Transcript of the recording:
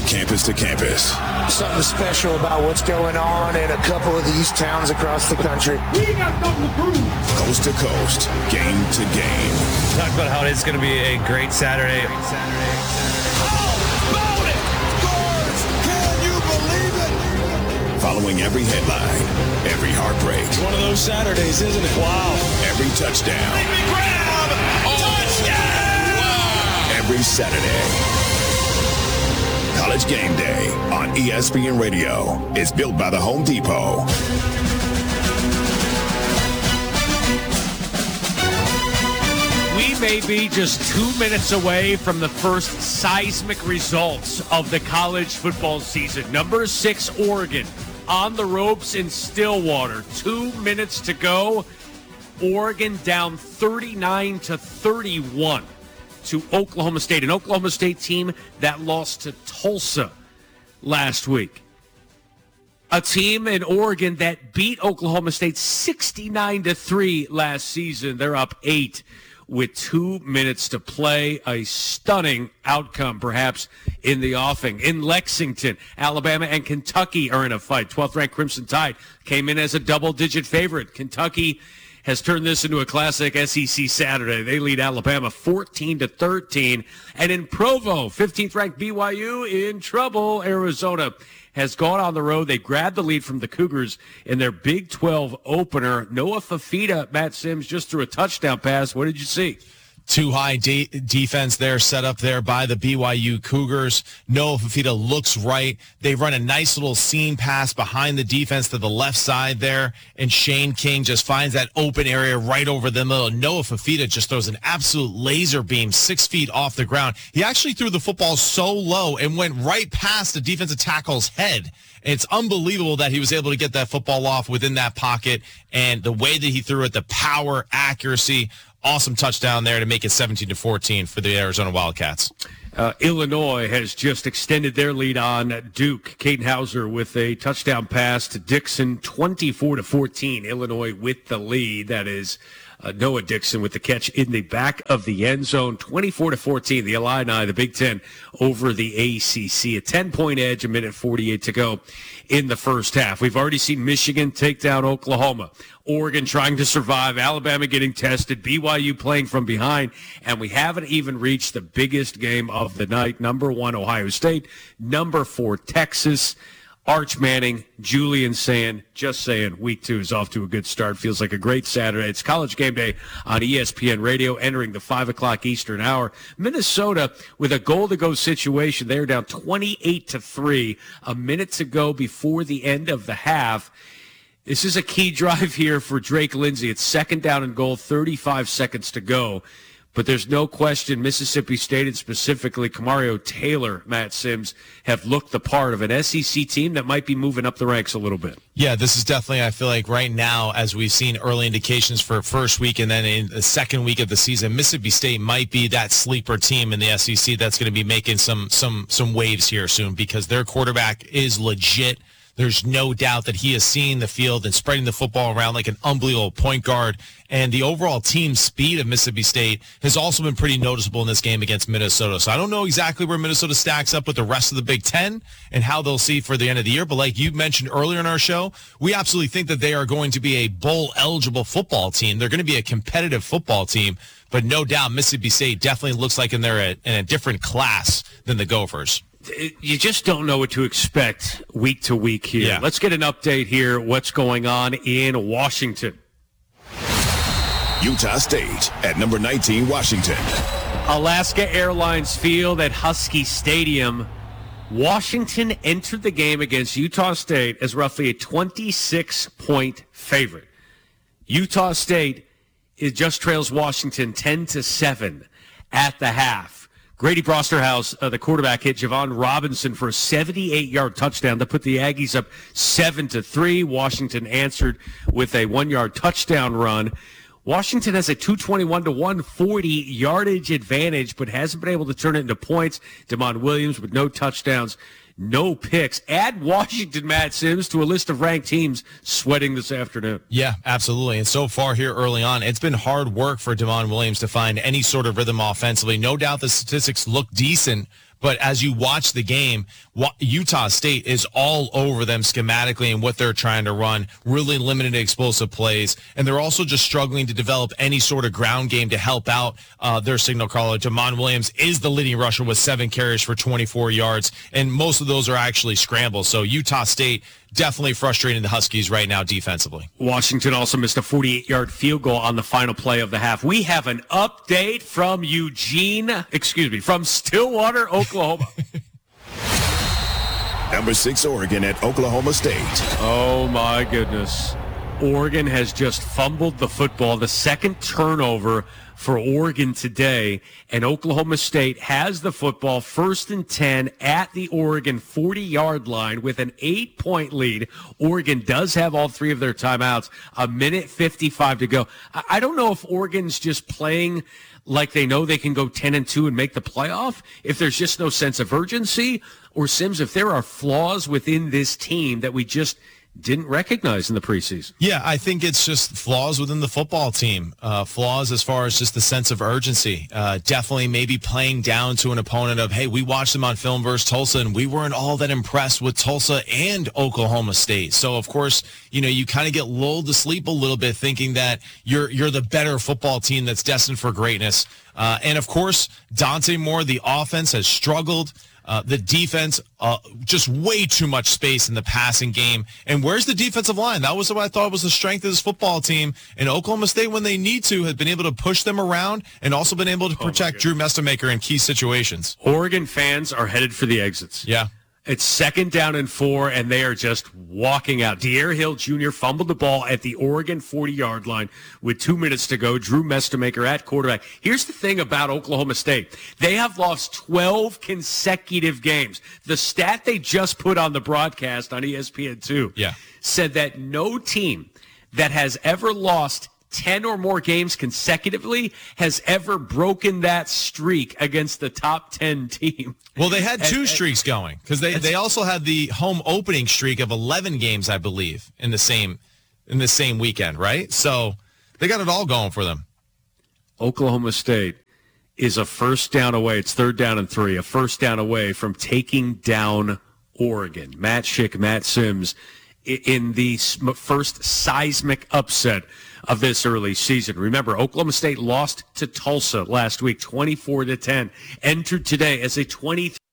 campus to campus. Something special about what's going on in a couple of these towns across the country. We got something to prove. Coast to coast, game to game. Talk about how it's going to be a great Saturday. Following every headline, every heartbreak. It's one of those Saturdays, isn't it? Wow. Every touchdown. Make me grab! Touchdown! Wow. Every Saturday. College Game Day on ESPN Radio is built by the Home Depot. We may be just 2 minutes away from the first seismic results of the college football season. Number 6, Oregon, on the ropes in Stillwater. 2 minutes to go. Oregon down 39-31 to Oklahoma State, an Oklahoma State team that lost to Tulsa last week. A team in Oregon that beat Oklahoma State 69-3 last season. They're up 8 with 2 minutes to play. A stunning outcome, perhaps, in the offing. In Lexington, Alabama and Kentucky are in a fight. 12th-ranked Crimson Tide came in as a double-digit favorite. Kentucky has turned this into a classic SEC Saturday. They lead Alabama 14-13. And in Provo, 15th-ranked BYU in trouble. Arizona has gone on the road. They grabbed the lead from the Cougars in their Big 12 opener. Noah Fafita, Matt Sims, just threw a touchdown pass. What did you see? Too high defense there, set up there by the BYU Cougars. Noah Fafita looks right. They run a nice little seam pass behind the defense to the left side there, and Shane King just finds that open area right over the middle. Noah Fafita just throws an absolute laser beam 6 feet off the ground. He actually threw the football so low and went right past the defensive tackle's head. It's unbelievable that he was able to get that football off within that pocket, and the way that he threw it, the power, accuracy. Awesome touchdown there to make it 17-14 for the Arizona Wildcats. Illinois has just extended their lead on Duke. Caden Hauser with a touchdown pass to Dixon, 24-14. Illinois with the lead. That is Noah Dixon with the catch in the back of the end zone, 24-14. The Illini, the Big Ten, over the ACC. A 10-point edge, 1:48 to go in the first half. We've already seen Michigan take down Oklahoma. Oregon trying to survive, Alabama getting tested, BYU playing from behind, and we haven't even reached the biggest game of the night. Number 1, Ohio State. Number 4, Texas. Arch Manning, Julian saying, just saying, week 2 is off to a good start. Feels like a great Saturday. It's College Game Day on ESPN Radio, entering the 5 o'clock Eastern hour. Minnesota with a goal-to-go situation. They're down 28-3, a minute to go before the end of the half. This is a key drive here for Drake Lindsay. It's 2nd down and goal, 35 seconds to go. But there's no question Mississippi State and specifically Kamario Taylor, Matt Sims, have looked the part of an SEC team that might be moving up the ranks a little bit. Yeah, this is definitely, I feel like right now, as we've seen early indications for first week and then in the second week of the season, Mississippi State might be that sleeper team in the SEC that's going to be making some waves here soon because their quarterback is legit. There's no doubt that he has seen the field and spreading the football around like an unbelievable point guard. And the overall team speed of Mississippi State has also been pretty noticeable in this game against Minnesota. So I don't know exactly where Minnesota stacks up with the rest of the Big Ten and how they'll see for the end of the year. But like you mentioned earlier in our show, we absolutely think that they are going to be a bowl-eligible football team. They're going to be a competitive football team. But no doubt Mississippi State definitely looks like they're in a different class than the Gophers. You just don't know what to expect week to week here. Yeah. Let's get an update here. What's going on in Washington? Utah State at number 19, Washington. Alaska Airlines Field at Husky Stadium. Washington entered the game against Utah State as roughly a 26-point favorite. Utah State just trails Washington 10-7 at the half. Grady Brosterhouse, the quarterback, hit Javon Robinson for a 78-yard touchdown to put the Aggies up 7-3. Washington answered with a 1-yard touchdown run. Washington has a 221 to 140 yardage advantage, but hasn't been able to turn it into points. Damon Williams with no touchdowns, no picks. Add Washington, Matt Sims, to a list of ranked teams sweating this afternoon. Yeah, absolutely. And so far here early on, it's been hard work for Damon Williams to find any sort of rhythm offensively. No doubt the statistics look decent, But as you watch the game, Utah State is all over them schematically and what they're trying to run, really limited explosive plays. And they're also just struggling to develop any sort of ground game to help out their signal caller. Jamon Williams is the leading rusher with 7 carries for 24 yards, and most of those are actually scrambles. So Utah State definitely frustrating the Huskies right now defensively. Washington also missed a 48-yard field goal on the final play of the half. We have an update from from Stillwater, Oklahoma. Number 6, Oregon at Oklahoma State. Oh, my goodness. Oregon has just fumbled the football, the second turnover for Oregon today, and Oklahoma State has the football 1st and 10 at the Oregon 40-yard line with an 8-point lead. Oregon does have all 3 of their timeouts, 1:55 to go. I don't know if Oregon's just playing like they know they can go 10-2 and make the playoff, if there's just no sense of urgency, or Sims, if there are flaws within this team that we just didn't recognize in the preseason. Yeah, I think it's just flaws within the football team. Flaws as far as just the sense of urgency. Definitely maybe playing down to an opponent of, hey, we watched them on film versus Tulsa, and we weren't all that impressed with Tulsa and Oklahoma State. So, of course, you kind of get lulled to sleep a little bit thinking that you're the better football team that's destined for greatness. And, of course, Dante Moore, the offense has struggled. The defense, just way too much space in the passing game. And where's the defensive line? That was what I thought was the strength of this football team. And Oklahoma State, when they need to, has been able to push them around and also been able to protect Drew Mestemaker in key situations. Oregon fans are headed for the exits. Yeah. It's 2nd down and 4, and they are just walking out. De'Aaron Hill Jr. fumbled the ball at the Oregon 40-yard line with 2 minutes to go. Drew Mestemaker at quarterback. Here's the thing about Oklahoma State. They have lost 12 consecutive games. The stat they just put on the broadcast on ESPN2 said that no team that has ever lost 10 or more games consecutively has ever broken that streak against the top 10 team. Well, they had 2 streaks going because they also had the home opening streak of 11 games, I believe, in the same weekend, right? So they got it all going for them. Oklahoma State is a 1st down away. It's 3rd down and 3, a 1st down away from taking down Oregon. Matt Schick, Matt Sims in the first seismic upset of this early season. Remember, Oklahoma State lost to Tulsa last week, 24-10. Entered today as a 23